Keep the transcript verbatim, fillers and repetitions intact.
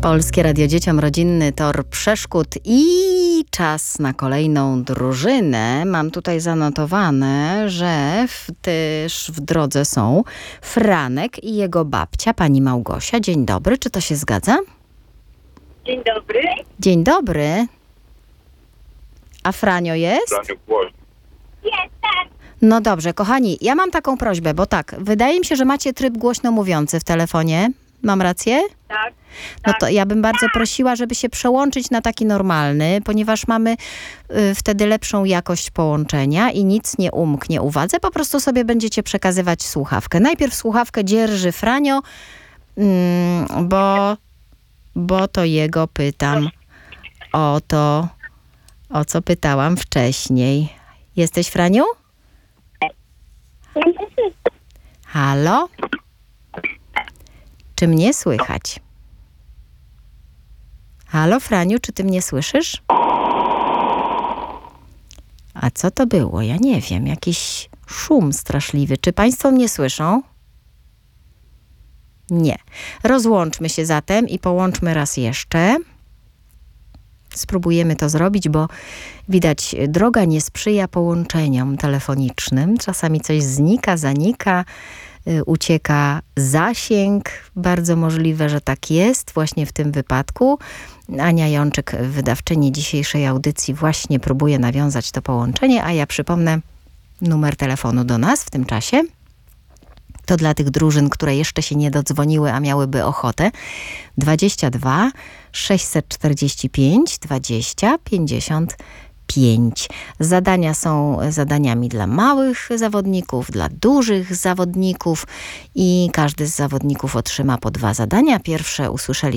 Polskie Radio Dzieciom, rodzinny tor przeszkód i czas na kolejną drużynę. Mam tutaj zanotowane, że w, też w drodze są Franek i jego babcia, pani Małgosia. Dzień dobry, czy to się zgadza? Dzień dobry. Dzień dobry. A Franio jest? Franiu, głośno. Jestem. No dobrze, kochani, ja mam taką prośbę, bo tak, wydaje mi się, że macie tryb głośno mówiący w telefonie. Mam rację? Tak. No to ja bym bardzo prosiła, żeby się przełączyć na taki normalny, ponieważ mamy y, wtedy lepszą jakość połączenia i nic nie umknie uwadze. Po prostu sobie będziecie przekazywać słuchawkę. Najpierw słuchawkę dzierży Franio, mm, bo, bo to jego pytam o to, o co pytałam wcześniej. Jesteś, Franiu? Halo? Czy mnie słychać? Halo, Franiu, czy ty mnie słyszysz? A co to było? Ja nie wiem. Jakiś szum straszliwy. Czy państwo mnie słyszą? Nie. Rozłączmy się zatem i połączmy raz jeszcze. Spróbujemy to zrobić, bo widać, droga nie sprzyja połączeniom telefonicznym. Czasami coś znika, zanika, y, ucieka zasięg. Bardzo możliwe, że tak jest właśnie w tym wypadku. Ania Jączyk, wydawczyni dzisiejszej audycji, właśnie próbuje nawiązać to połączenie, a ja przypomnę numer telefonu do nas w tym czasie. To dla tych drużyn, które jeszcze się nie dodzwoniły, a miałyby ochotę. dwadzieścia dwa sześćset czterdzieści pięć dwadzieścia pięćdziesiąt pięć. Zadania są zadaniami dla małych zawodników, dla dużych zawodników i każdy z zawodników otrzyma po dwa zadania. Pierwsze usłyszeli